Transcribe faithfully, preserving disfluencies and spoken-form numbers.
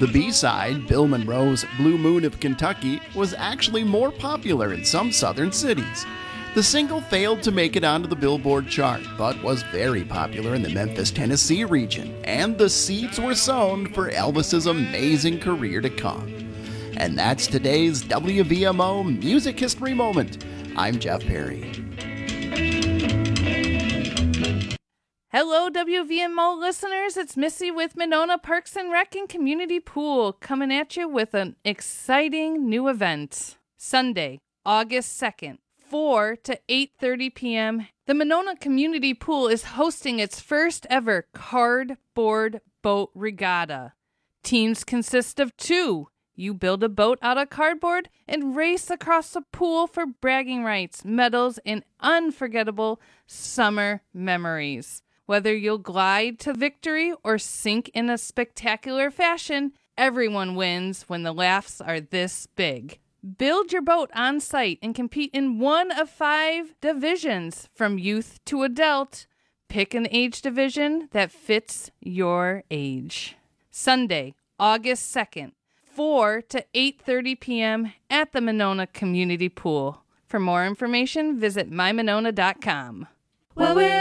The B-side, Bill Monroe's Blue Moon of Kentucky, was actually more popular in some southern cities. The single failed to make it onto the Billboard chart, but was very popular in the Memphis, Tennessee region, and the seeds were sown for Elvis's amazing career to come. And that's today's W V M O Music History Moment. I'm Jeff Perry. Hello, W V M O listeners. It's Missy with Monona Parks and Rec and Community Pool coming at you with an exciting new event. Sunday, August second. four to eight thirty p.m., the Monona Community Pool is hosting its first ever cardboard boat regatta. Teams consist of two. You build a boat out of cardboard and race across the pool for bragging rights, medals, and unforgettable summer memories. Whether you'll glide to victory or sink in a spectacular fashion, everyone wins when the laughs are this big. Build your boat on site and compete in one of five divisions from youth to adult. Pick an age division that fits your age. Sunday, August second, four to eight thirty p.m. at the Monona Community Pool. For more information, visit my monona dot com. Well, we're